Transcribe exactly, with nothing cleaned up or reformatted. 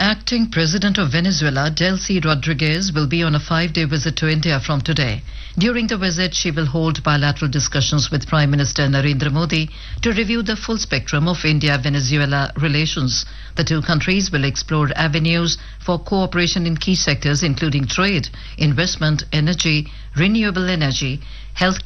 Acting President of Venezuela, Delcy Rodriguez, will be on a five-day visit to India from today. During the visit, she will hold bilateral discussions with Prime Minister Narendra Modi to review the full spectrum of India-Venezuela relations. The two countries will explore avenues for cooperation in key sectors including trade, investment, energy, renewable energy, health